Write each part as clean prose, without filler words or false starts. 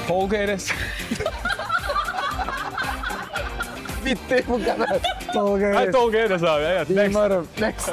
Tolga Eres. Bitti bu kadar. Tolga Ha, Eres. Tolga Eres abi. Evet. Next. Mimarım. Next.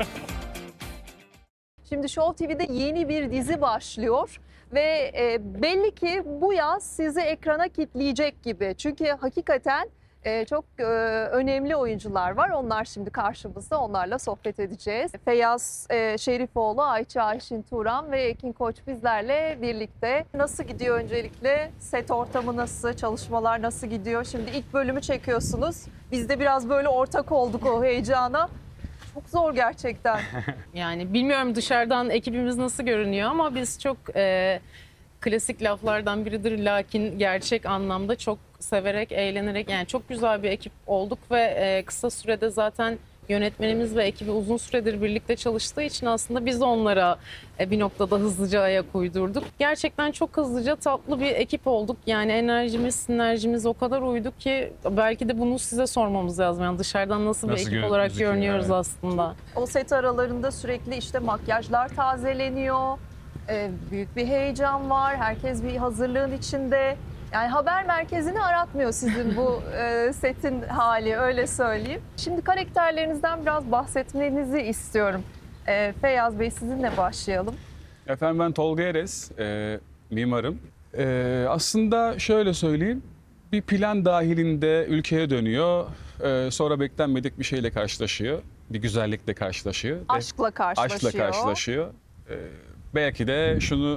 Şimdi Show TV'de yeni bir dizi başlıyor ve belli ki bu yaz sizi ekrana kilitleyecek gibi. Çünkü hakikaten çok önemli oyuncular var. Onlar şimdi karşımızda. Onlarla sohbet edeceğiz. Feyyaz Şerifoğlu, Ayça Ayşin Turan ve Ekin Koç bizlerle birlikte. Nasıl gidiyor öncelikle? Set ortamı nasıl? Çalışmalar nasıl gidiyor? Şimdi ilk bölümü çekiyorsunuz. Biz de biraz böyle ortak olduk o heyecana. Çok zor gerçekten. Yani bilmiyorum dışarıdan ekibimiz nasıl görünüyor ama biz çok klasik laflardan biridir. Lakin gerçek anlamda çok severek, eğlenerek yani çok güzel bir ekip olduk ve kısa sürede zaten yönetmenimiz ve ekibi uzun süredir birlikte çalıştığı için aslında biz de onlara bir noktada hızlıca ayak uydurduk. Gerçekten çok hızlıca tatlı bir ekip olduk. Yani enerjimiz, sinerjimiz o kadar uyduk ki belki de bunu size sormamız lazım. Yani dışarıdan nasıl bir ekip olarak gözüküyor, görünüyoruz evet. aslında. O set aralarında sürekli işte makyajlar tazeleniyor. Büyük bir heyecan var. Herkes bir hazırlığın içinde. Yani haber merkezini aratmıyor sizin bu setin hali, öyle söyleyeyim. Şimdi karakterlerinizden biraz bahsetmenizi istiyorum. Feyyaz Bey, sizinle başlayalım. Efendim ben Tolga Eres. Mimarım. Aslında şöyle söyleyeyim. Bir plan dahilinde ülkeye dönüyor. Sonra beklenmedik bir şeyle karşılaşıyor. Bir güzellikle karşılaşıyor. Aşkla karşılaşıyor. Aşkla karşılaşıyor. Belki de şunu